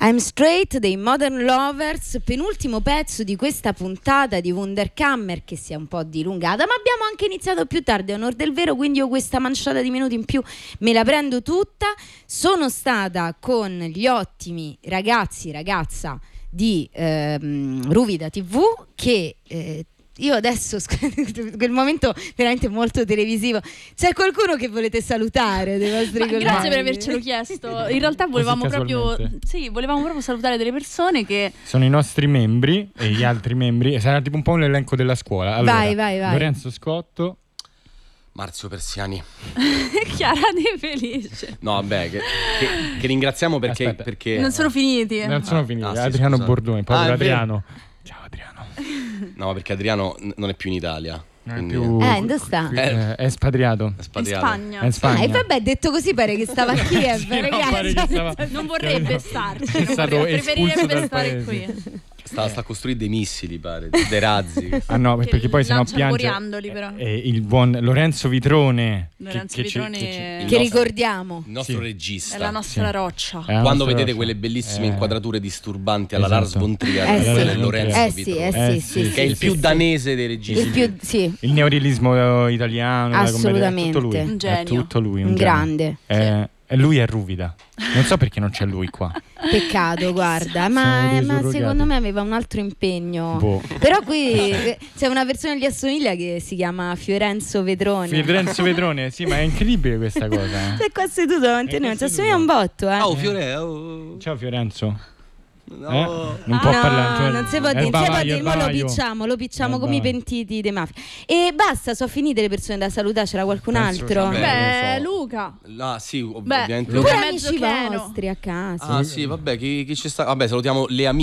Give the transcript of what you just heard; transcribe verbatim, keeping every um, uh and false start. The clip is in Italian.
I'm Straight dei Modern Lovers, penultimo pezzo di questa puntata di Wunderkammer che si è un po' dilungata, ma abbiamo anche iniziato più tardi, a onor del vero, quindi io questa manciata di minuti in più me la prendo tutta. Sono stata con gli ottimi ragazzi, ragazza di ehm, Ruvida tivù che... Eh, io adesso, quel momento veramente molto televisivo, c'è qualcuno che volete salutare dei vostri colleghi? Grazie per avercelo chiesto. In realtà volevamo proprio sì, volevamo proprio salutare delle persone che sono i nostri membri e gli altri membri. Sarà tipo un po' un elenco della scuola. Allora, vai, vai, vai. Lorenzo Scotto, Marzio Persiani, Chiara De Felice. No, vabbè, che, che, che ringraziamo perché, perché non sono finiti. Non sono finiti. Ah, sì, Adriano scusate. Bordoni, poi Ah, Adriano. Ciao Adriano. No, perché Adriano n- non è più in Italia. Non è Quindi più Eh, dove sta? eh, è espatriato. è In spatriato. Spagna. È in Spagna. Ah, e vabbè, detto così pare che stava a Kiev, Sì, no, ragazzi. pare che stava- Non vorrebbe starci, È non stato vorrebbe, espulso preferirebbe dal stare paese. qui. Sta, sta a costruire dei missili, pare, dei razzi. Ah no, Che perché poi sennò lanciano piange. coriandoli, però. E il buon Lorenzo Vitrone, Lorenzo che, che ci- Vitrone che ci- è- Il Che nostro- ricordiamo. Il nostro Sì. regista. È la nostra Sì. roccia. è la Quando nostra vedete roccia. quelle bellissime Eh. inquadrature disturbanti alla Esatto. Lars von Trier, Eh sì. quello è Lorenzo Eh sì, Vitrone, eh sì, Eh sì, sì, sì, che è il sì, più sì. danese dei registi. Il più, sì, Il neorealismo italiano, la commedia, è Assolutamente. tutto lui. Un È genio. tutto lui, un, un genio. grande. Eh, E lui è Ruvida. Non so perché non c'è lui qua. Peccato, guarda, Sono ma, dei eh, ma surrogati. secondo me aveva un altro impegno. Boh. Però qui eh, c'è una persona che gli assomiglia che si chiama Fiorenzo Vetrone. Lorenzo Vetrone, sì, ma è incredibile questa cosa. eh. Sei qua seduto davanti a È noi, qua ci assomiglia un botto, eh. Oh, Fiore, oh. Ciao Fiorenzo. No. Eh? Non può No, parlare. cioè- non si può è dire, il non si può bavaglio, dire, il mo lo bavaglio. picciamo, lo picciamo Eh, come i vai. pentiti dei mafia. E basta, sono finite le persone da salutare, c'era qualcun Penso altro? sia Beh, non so. Luca. Ah, sì, ov- Beh, ovviamente. Luca Pure mezzo amici cheno. vostri a casa. Ah, sì, vabbè, chi, chi ci sta? Vabbè, salutiamo le amiche.